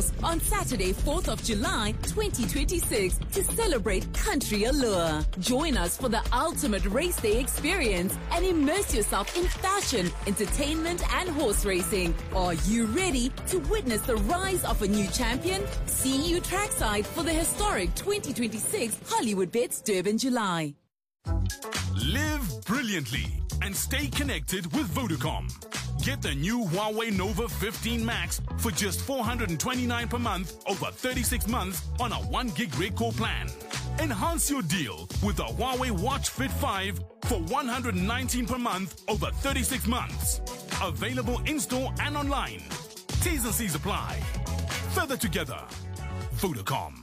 on Saturday, 4th of July, 2026 to celebrate Country Allure. Join us for the ultimate race day experience and immerse yourself in fashion, entertainment and horse racing. Are you ready to witness the rise of a new champion? See you trackside for the historic 2026 Hollywood Bets Durban July. Live brilliantly and stay connected with Vodacom. Get the new Huawei Nova 15 Max for just $429 per month over 36 months on a 1 gig rate core plan. Enhance your deal with the Huawei Watch Fit 5 for $119 per month over 36 months. Available in-store and online. T's and C's apply. Further together. Vodacom.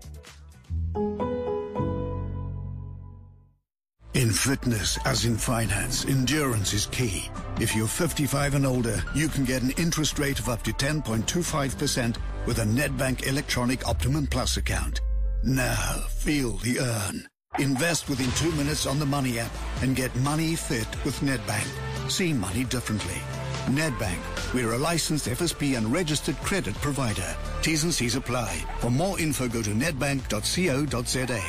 In fitness, as in finance, endurance is key. If you're 55 and older, you can get an interest rate of up to 10.25% with a Nedbank Electronic Optimum Plus account. Now, feel the earn. Invest within 2 minutes on the Money app and get money fit with Nedbank. See money differently. Nedbank, we're a licensed FSP and registered credit provider. T's and C's apply. For more info, go to nedbank.co.za.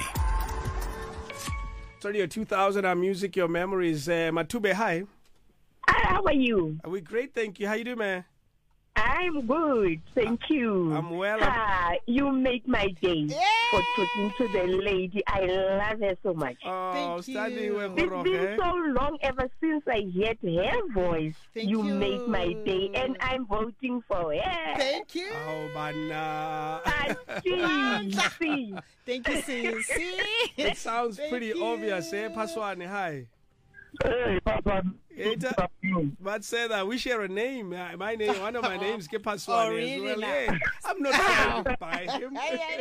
It's Radio 2000, our music, your memories. Matube, hi. Hi, how are you? Are we great? Thank you. How you doing, man? I'm good, thank you. I'm well. You make my day for talking to the lady. I love her so much. Oh, thank you. It's been so long ever since I heard her voice. You make my day, and I'm voting for her. Thank you. Oh, Bana. See. Thank you, sis. It sounds pretty obvious, eh? Paswane, hi. Hey, Paswan. But say that we share a name. My name, one of my names, is Paswane. Oh, really? As well. Yeah. I'm not trying to buy him.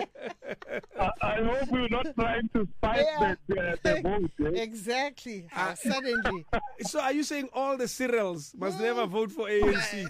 I hope you're not trying to spike the vote. Eh? Exactly. Suddenly. So are you saying all the cereals must never vote for ANC?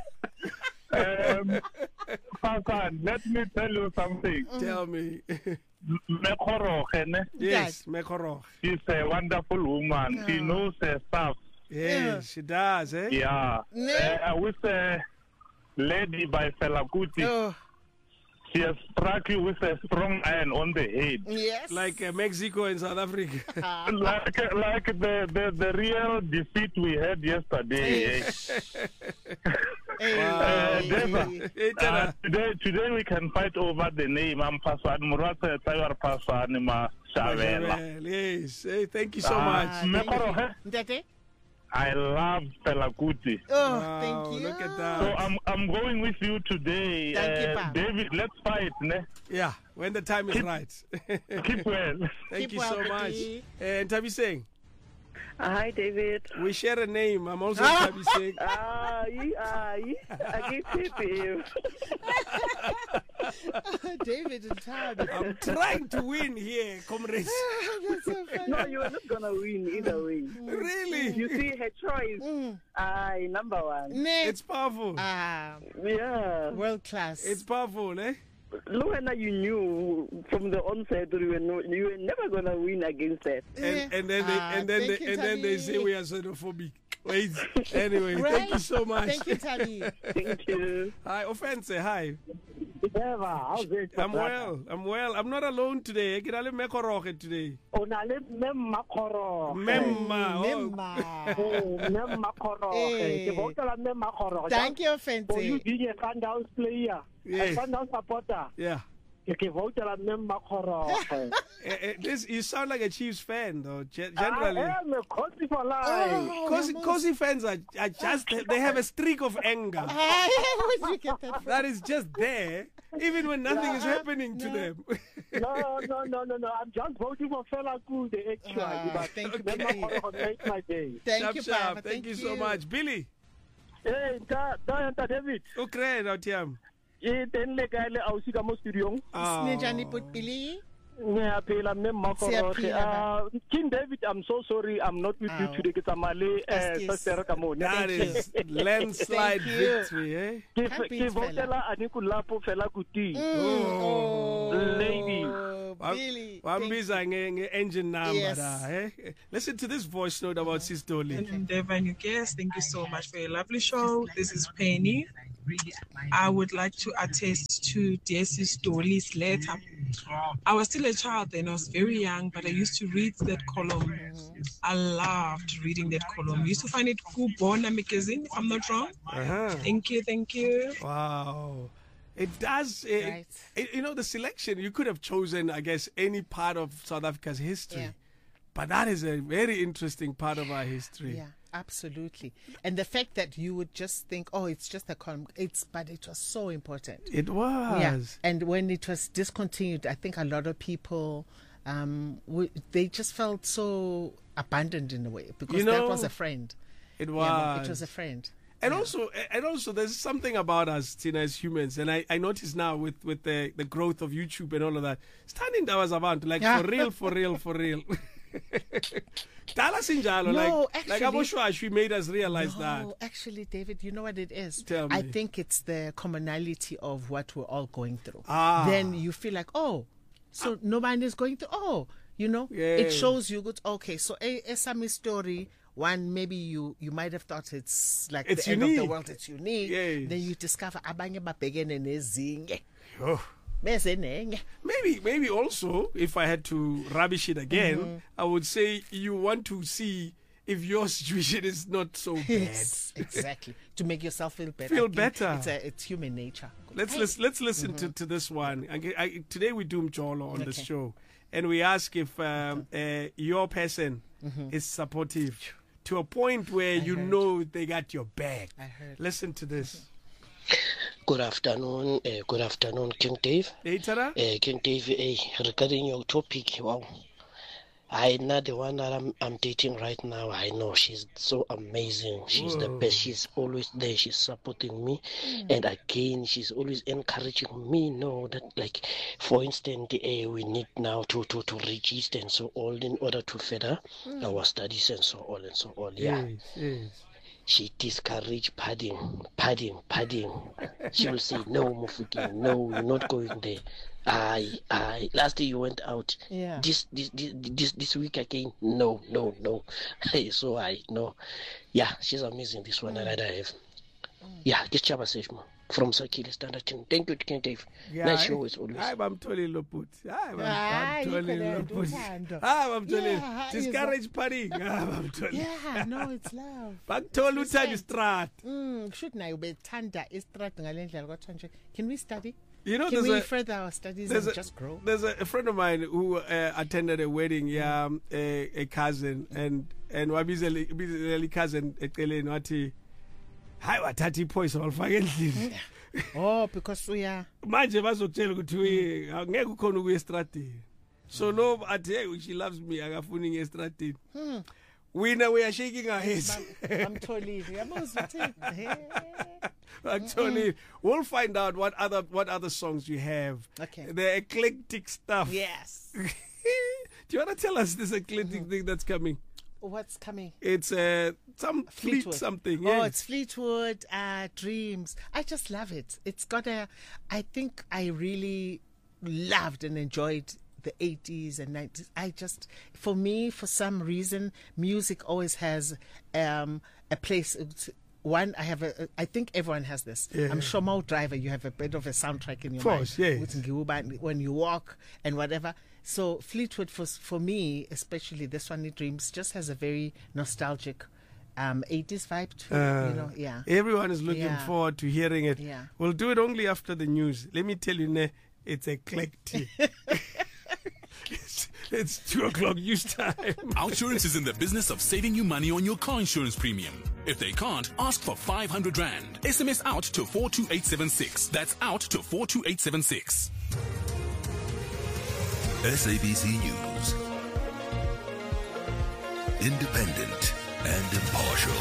Paswan, let me tell you something. Tell me. Mekoroge, yes, Mekoroge. She's a wonderful woman. She knows her stuff. Yes, she does, eh? Yeah. I wish Lady by Fela Kuti. She has struck you with a strong iron on the head. Yes. Like Mexico and South Africa. like the real defeat we had yesterday. Today we can fight over the name. I'm Paswan Murata Tayar Paswan Ma Shavela. Yes. Hey, thank you so much. I love Fela Kuti. Oh, wow, thank you. Look at that. So I'm going with you today. Thank you, David, let's fight, ne? Yeah, when the time is right. Keep well. Thank you so much. And Tabi Singh. Hi, David. We share a name. I'm also Tabi Singh. I get you. David and Tabi. I'm trying to win here, comrades. That's so funny. No, you're not going to win either way. Really? You see her choice. Number one. It's powerful. Yeah. World class. It's powerful, eh? Luana, you knew from the onset you were never gonna win against that. And then they say we are xenophobic. Wait. Anyway, right? Thank you so much. Thank you, Tabi. Thank you. Hi, Offense. Hi. How's it? I'm well. I'm not alone today. I get a Mekoroge today. Oh, now let Memma. Thank you, Offense. You being a Sundowns player. Yes. A Sundowns supporter. Yeah. You can vote on Memma. You sound like a Chiefs fan, though. Generally, I am a Cosi for life. Cosi fans are just, they have a streak of anger. Where'd you get that from? That is just there, even when nothing is happening to them. No. I'm just voting for Fela Kuti, actually. But thank you, Memma make my day. Thank you, Papa. Thank you so much. Billy. Hey, David. Okay, Tiam. Then le guy le ausi ka mo studio. Snejani Putpili. Ngiyaphila Memma. King David, I'm so sorry I'm not with you today. Ke tsamale Sister Kamone. That is landslide victory, eh? Ke votela Anikulapo Fela Kuti. Oh, lady. Billy. Wambiza engine number. Yes. Listen to this voice note about Sis Dolly. And Deva and your guest, thank you so much for your lovely show. This is Penny. I would like to attest to dear Sis Dolly's letter. I was still a child then, I was very young, but I used to read that column. I loved reading that column. I used to find it Kubona magazine, if I'm not wrong. Thank you. Wow. It does. Right. The selection, you could have chosen, I guess, any part of South Africa's history. Yeah. But that is a very interesting part of our history. Yeah, absolutely. And the fact that you would just think, oh, it's just a column. But it was so important. It was. Yeah. And when it was discontinued, I think a lot of people, they just felt so abandoned in a way because that was a friend. It was. Yeah, it was a friend. And also, there's something about us, Tina, as humans, and I notice now with the growth of YouTube and all of that, standing there was about like for real. Dala Sinjalo, like Aboshwash, made us realize that. No, actually, David, you know what it is? Tell me. I think it's the commonality of what we're all going through. Then you feel like, so nobody is going through. It shows you good. Okay, so a Sami story. One, maybe you might have thought it's like it's the unique. end of the world. It's unique. Yes. Then you discover abanye babhekene nezinye. Oh. Maybe also, if I had to rubbish it again, I would say you want to see if your situation is not so bad. Yes, exactly. To make yourself feel better. Feel better. It's human nature. Let's listen to this one. Today we do Mjolo on the show, and we ask if your person is supportive to a point where they got your back. I heard. Listen to this. Good afternoon, King Dave. King Dave, regarding your topic, wow. I know the one that I'm dating right now. I know she's so amazing. She's the best. She's always there. She's supporting me, and again, she's always encouraging me. Know that, like, for instance, we need now to register and so on in order to further our studies and so on and so on. Yeah. Yes. She discouraged padding. She will say, no, Mufuki, no, you're not going there. I last day you went out. Yeah. This week again. No. So I know. Yeah, she's amazing, this one that I have. Yeah, this Chaba Seshma from Sakili Standard. Thank you, King Dave. Yeah, nice show as always. I'm totally loput. I'm totally discourage party. Yeah, no, it's love. Baktolu time strat. Should na ube tanda istrat ngalendlela kodwa nje. Can we study? Can we further our studies and just grow? There's a friend of mine who attended a wedding, a cousin, and wabizeli cousin eceleni wathi hayi wathatha iphoyisa walifaka endlini. Oh, because we are manje bazokutshela ukuthi ngeke ukhona ukuya estradini. So no, athi hey, she loves me, akafuni ngiye estradini. We are shaking our heads. I'm totally. Actually, we'll find out what other songs you have. Okay. The eclectic stuff. Yes. Do you want to tell us this eclectic thing that's coming? What's coming? It's some Fleetwood something. Yes. Oh, it's Fleetwood Dreams. I just love it. It's got I think I really loved and enjoyed the 80s and 90s. For me, for some reason, music always has a place. One, I think everyone has this. Yeah. I'm sure Mo Driver, you have a bit of a soundtrack in your mind. Yes. When you walk and whatever. So Fleetwood, for me, especially this one, Dreams, just has a very nostalgic 80s vibe to it. Everyone is looking forward to hearing it. Yeah. We'll do it only after the news. Let me tell you, it's eclectic. It's 2:00 news time. Outsurance is in the business of saving you money on your car insurance premium. If they can't, ask for 500 Rand. SMS out to 42876. That's out to 42876. SABC News. Independent and impartial.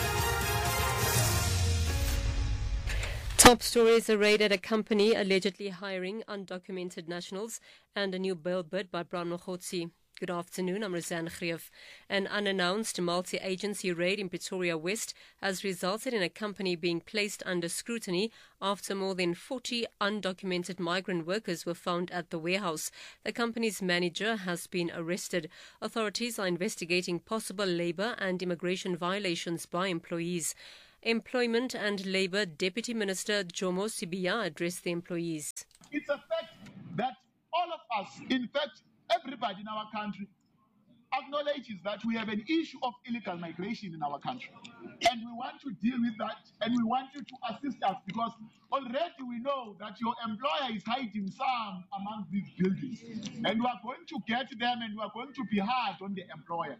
Top stories: a raid at a company allegedly hiring undocumented nationals and a new bail bid by Brown Mokgotsi. Good afternoon, I'm Roseanne Greef. An unannounced multi-agency raid in Pretoria West has resulted in a company being placed under scrutiny after more than 40 undocumented migrant workers were found at the warehouse. The company's manager has been arrested. Authorities are investigating possible labour and immigration violations by employees. Employment and Labour Deputy Minister Jomo Sibiya addressed the employees. It's a fact that all of us, in fact, everybody in our country acknowledges that we have an issue of illegal migration in our country. And we want to deal with that, and we want you to assist us, because already we know that your employer is hiding some among these buildings. And we are going to get them, and we are going to be hard on the employer.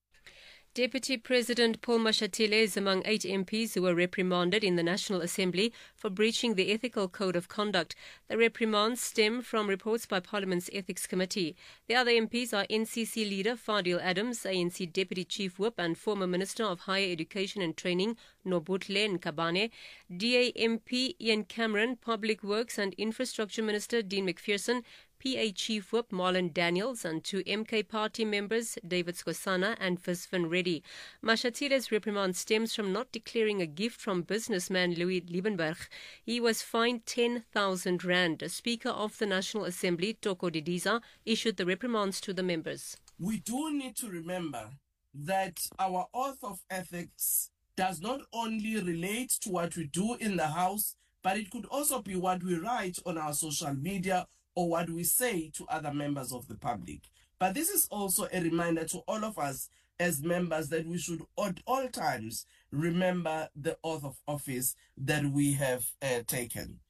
Deputy President Paul Mashatile is among 8 MPs who were reprimanded in the National Assembly for breaching the Ethical Code of Conduct. The reprimands stem from reports by Parliament's Ethics Committee. The other MPs are NCC leader Fadil Adams, ANC Deputy Chief Whip and former Minister of Higher Education and Training Nobutle Nkabane, DA MP Ian Cameron, Public Works and Infrastructure Minister Dean McPherson, PA Chief Whip Marlon Daniels and 2 MK party members David Skosana and Visvin Reddy. Mashatile's reprimand stems from not declaring a gift from businessman Louis Liebenberg. He was fined 10,000 rand. The Speaker of the National Assembly, Toko Didiza, issued the reprimands to the members. We do need to remember that our oath of ethics does not only relate to what we do in the House, but it could also be what we write on our social media or what we say to other members of the public. But this is also a reminder to all of us as members that we should at all times remember the oath of office that we have taken.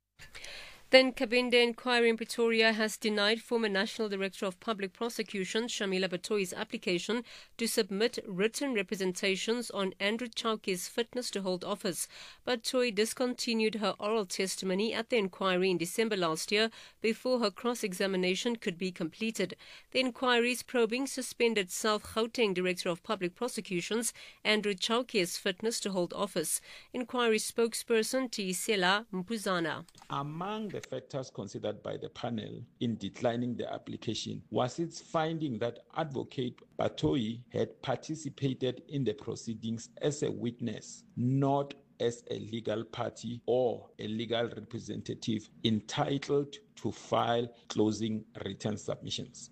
Then Kabinde Inquiry in Pretoria has denied former National Director of Public Prosecutions Shamila Batoyi's application to submit written representations on Andrew Chauke's fitness to hold office. Batoyi discontinued her oral testimony at the inquiry in December last year before her cross-examination could be completed. The inquiry is probing suspended South Gauteng Director of Public Prosecutions Andrew Chauke's fitness to hold office. Inquiry spokesperson Tisela Mpuzana. Among the factors considered by the panel in declining the application was its finding that Advocate Batoyi had participated in the proceedings as a witness, not as a legal party or a legal representative entitled to file closing written submissions.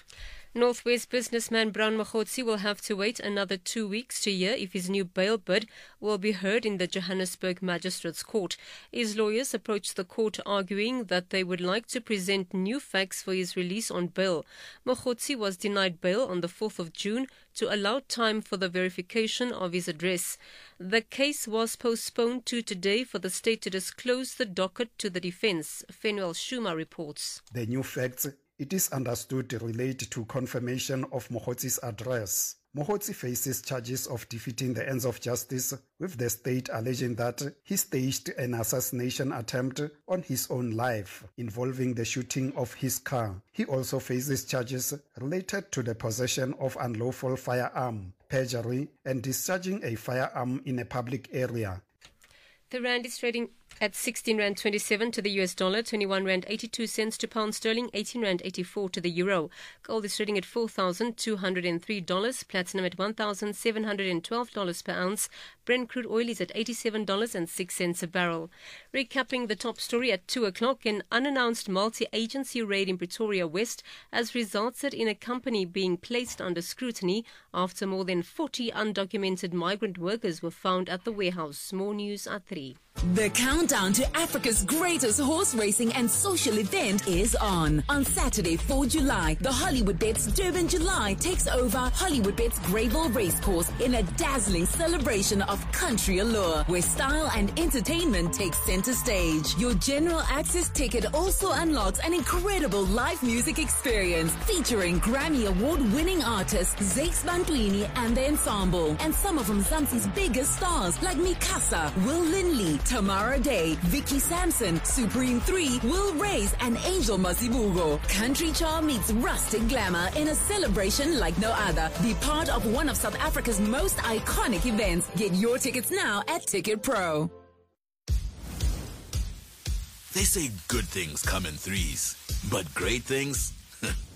Northwest businessman Brown Mogotsi will have to wait another 2 weeks to hear if his new bail bid will be heard in the Johannesburg Magistrates Court. His lawyers approached the court arguing that they would like to present new facts for his release on bail. Mogotsi was denied bail on the 4th of June to allow time for the verification of his address. The case was postponed to today for the state to disclose the docket to the defence. Fenuel Shuma reports. The new facts, it is understood, relate to confirmation of Mogotsi's address. Mogotsi faces charges of defeating the ends of justice, with the state alleging that he staged an assassination attempt on his own life, involving the shooting of his car. He also faces charges related to the possession of unlawful firearm, perjury, and discharging a firearm in a public area. The rand is trading at 16.27 to the US dollar, 21.82 to pound sterling, 18.84 to the euro. Gold is trading at $4,203, platinum at $1,712 per ounce. Brent crude oil is at $87.06 a barrel. Recapping the top story at 2 o'clock, an unannounced multi-agency raid in Pretoria West has resulted in a company being placed under scrutiny after more than 40 undocumented migrant workers were found at the warehouse. More news at 3. The countdown to Africa's greatest horse racing and social event is on. On Saturday, 4 July, the Hollywood Bets Durban July takes over Hollywood Bets Greyville Racecourse in a dazzling celebration of country allure, where style and entertainment take center stage. Your general access ticket also unlocks an incredible live music experience featuring Grammy Award-winning artists Zakes Bantwini and the ensemble, and some of Mzansi's biggest stars like Mikasa, Will Linley, Tamara Day, Vicky Sampson, Supreme 3, Will Reyes, and Angel Masibugo. Country charm meets rustic glamour in a celebration like no other. Be part of one of South Africa's most iconic events. Get your tickets now at Ticket Pro. They say good things come in threes, but great things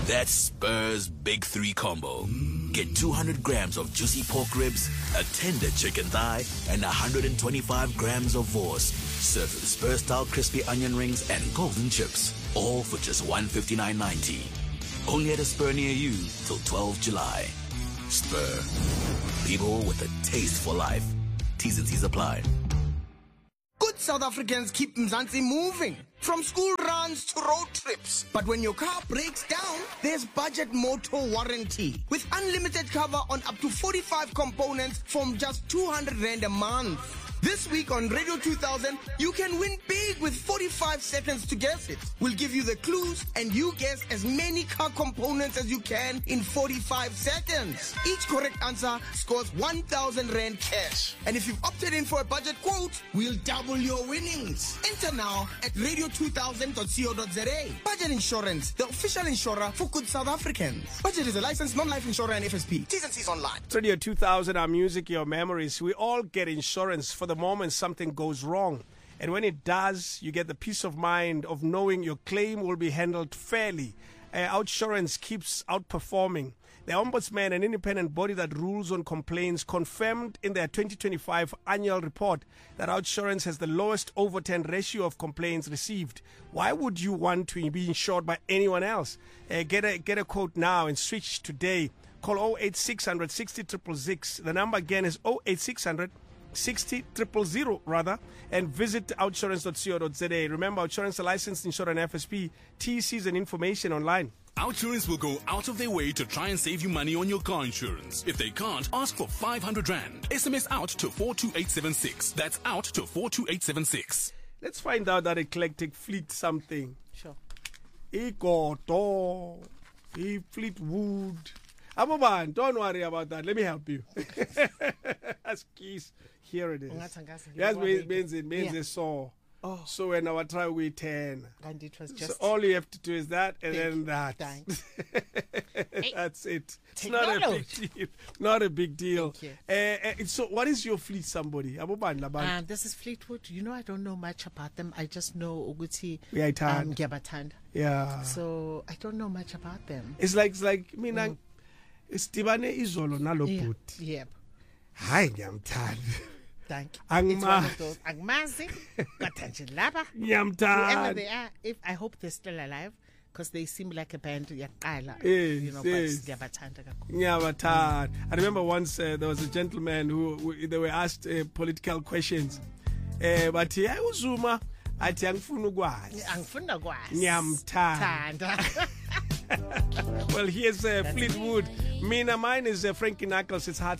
That's Spur's Big 3 combo. Get 200 grams of juicy pork ribs, a tender chicken thigh, and 125 grams of vorse. Served with Spur-style crispy onion rings and golden chips. All for just $159.90. Only at a Spur near you till 12 July. Spur. People with a taste for life. T's and C's apply. Good South Africans keep Mzansi moving, from school runs to road trips. But when your car breaks down, there's Budget Motor Warranty, with unlimited cover on up to 45 components from just 200 Rand a month. This week on Radio 2000, you can win big with 45 seconds to guess it. We'll give you the clues and you guess as many car components as you can in 45 seconds. Each correct answer scores 1,000 Rand cash. And if you've opted in for a budget quote, we'll double your winnings. Enter now at radio2000.co.za. Budget Insurance, the official insurer for good South Africans. Budget is a licensed non-life insurer and FSP. T's and C's online. Radio 2000, our music, your memories. We all get insurance for the moment something goes wrong. And when it does, you get the peace of mind of knowing your claim will be handled fairly. Outsurance keeps outperforming. The Ombudsman, an independent body that rules on complaints, confirmed in their 2025 annual report that Outsurance has the lowest overturn ratio of complaints received. Why would you want to be insured by anyone else? Get a quote now and switch today. Call 08600 60 666. The number again is 08600 60 000 rather, and visit outsurance.co.za. Remember, Outsurance, a licensed insurer and FSP. TCs and information online. Outsurance will go out of their way to try and save you money on your car insurance. If they can't, ask for 500 Rand. SMS out to 42876. That's out to 42876. Let's find out that eclectic Fleet something. Sure. Ikoto, Fleetwood. Aboban, don't worry about that. Let me help you. As keys, here it is. Yes, means so. Oh. So when our try we 10. And it was just. So all you have to do is that and then that. That's it. It's not a big deal. Not a big deal. So what is your Fleet somebody? This is Fleetwood. You know, I don't know much about them. I just know Uguti Giyabathanda. Yeah. So I don't know much about them. It's like mina Stibane Izolo nalo bhuti. Yep. Hayi ngiyamthanda. Thank you. It's one of those. Angmazi, Katanje Laba. Whoever they are, I hope they're still alive, because they seem like a band. You know, but I remember once there was a gentleman who they were asked political questions, but Uzuma athi angifuna ukwazi. Angifuna ukwazi. Ngiyamthanda. Well, here's Fleetwood. Mine is Frankie Knuckles. It's hard.